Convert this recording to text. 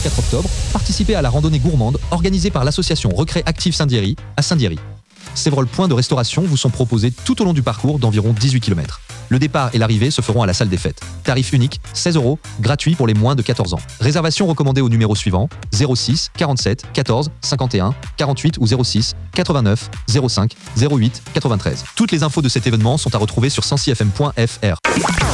4 octobre, participez à la randonnée gourmande organisée par l'association Recré Active Saint-Diéry à Saint-Diéry. Several points de restauration vous sont proposés tout au long du parcours d'environ 18 km. Le départ et l'arrivée se feront à la salle des fêtes. Tarif unique, 16 €, gratuit pour les moins de 14 ans. Réservation recommandée au numéro suivant, 06 47 14 51 48 ou 06 89 05 08 93. Toutes les infos de cet événement sont à retrouver sur 106fm.fr.